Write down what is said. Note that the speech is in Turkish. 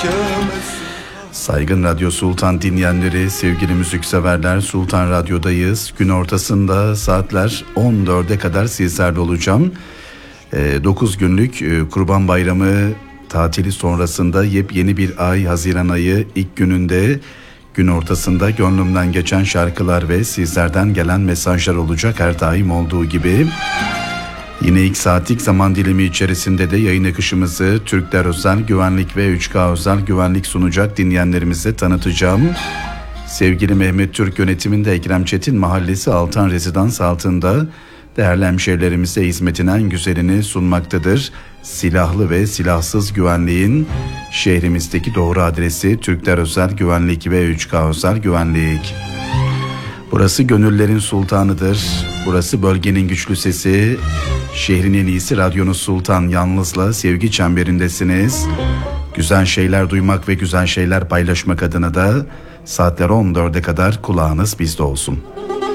Saygın Radyo Sultan dinleyenleri, sevgili müzikseverler, Sultan Radyo'dayız. Gün ortasında saatler 14'e kadar sizlerle olacağım. 9 günlük Kurban Bayramı tatili sonrasında yepyeni bir ay, Haziran ayı ilk gününde gün ortasında gönlümden geçen şarkılar ve sizlerden gelen mesajlar olacak her daim olduğu gibi. Yine ilk saatlik zaman dilimi içerisinde de yayın akışımızı Türkler Özel Güvenlik ve 3K Özel Güvenlik sunacak dinleyenlerimize tanıtacağım. Sevgili Mehmet Türk yönetiminde Ekrem Çetin Mahallesi Altan Rezidans altında değerli hemşehrilerimize hizmetin en güzelini sunmaktadır. Silahlı ve silahsız güvenliğin şehrimizdeki doğru adresi Türkler Özel Güvenlik ve 3K Özel Güvenlik. Burası gönüllerin sultanıdır. Burası bölgenin güçlü sesi. Şehrin en iyisi radyonuz Sultan Yalnız'la sevgi çemberindesiniz. Güzel şeyler duymak ve güzel şeyler paylaşmak adına da saatler 14'e kadar kulağınız bizde olsun.